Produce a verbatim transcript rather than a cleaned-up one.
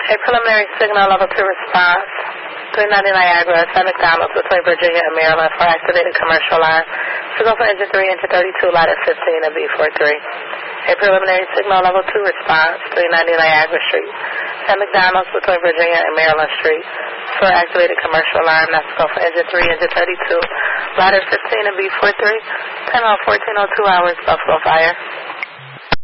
A preliminary signal level two response. three ninety Niagara, at McDonald's between Virginia and Maryland for activated commercial alarm. Signal for engine three, engine thirty-two, ladder fifteen and B forty-three. A preliminary signal level two response. three ninety Niagara Street. At McDonald's between Virginia and Maryland Street for activated commercial alarm. That's signal for engine three, engine thirty-two, ladder fifteen and B forty-three. ten on fourteen oh two hours, Buffalo Fire.